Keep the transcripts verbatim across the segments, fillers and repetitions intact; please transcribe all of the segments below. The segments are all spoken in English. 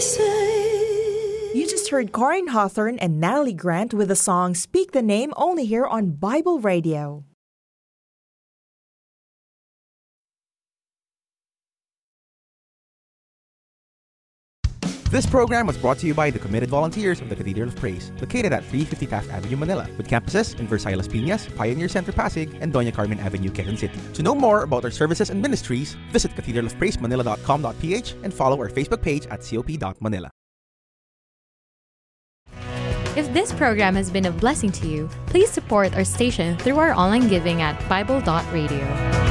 You just heard Corin Hawthorne and Natalie Grant with the song Speak the Name, only here on Bible Radio. This program was brought to you by the committed volunteers of the Cathedral of Praise, located at three fifty Taft Avenue, Manila, with campuses in Versailles Piñas, Pioneer Center Pasig, and Doña Carmen Avenue, Quezon City. To know more about our services and ministries, visit cathedral of praise manila dot com dot p h and follow our Facebook page at c o p dot manila. If this program has been a blessing to you, please support our station through our online giving at bible dot radio.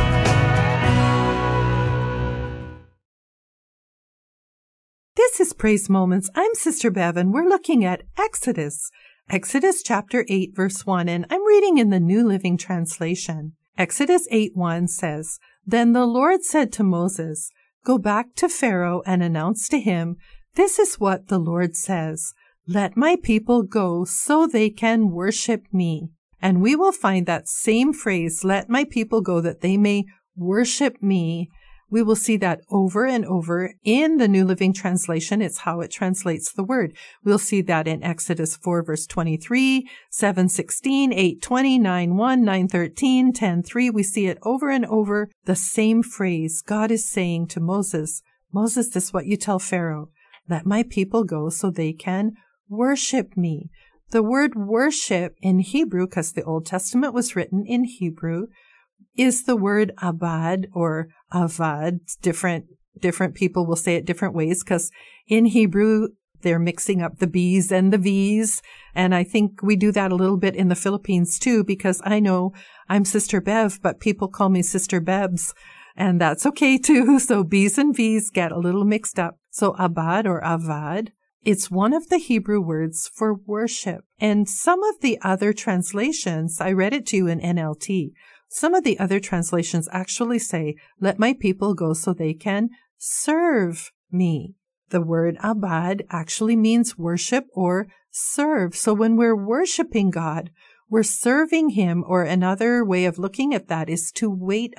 This is Praise Moments. I'm Sister Bev, and we're looking at Exodus. Exodus chapter eight, verse one, and I'm reading in the New Living Translation. Exodus eight one says, "Then the Lord said to Moses, 'Go back to Pharaoh and announce to him, this is what the Lord says. Let my people go so they can worship me.'" And we will find that same phrase, "let my people go that they may worship me." We will see that over and over in the New Living Translation. It's how it translates the word. We'll see that in Exodus four, verse twenty-three, seven sixteen, eight twenty, nine one, nine thirteen, ten three. We see it over and over, the same phrase. God is saying to Moses, Moses, this is what you tell Pharaoh. Let my people go so they can worship me. The word worship in Hebrew, because the Old Testament was written in Hebrew, is the word abad or avad. Different, different people will say it different ways because in Hebrew, they're mixing up the B's and the V's. And I think we do that a little bit in the Philippines too, because I know I'm Sister Bev, but people call me Sister Bebs, and that's okay too. So B's and V's get a little mixed up. So abad or avad, it's one of the Hebrew words for worship. And some of the other translations, I read it to you in N L T. Some of the other translations actually say, let my people go so they can serve me. The word abad actually means worship or serve. So when we're worshiping God, we're serving him, or another way of looking at that is to wait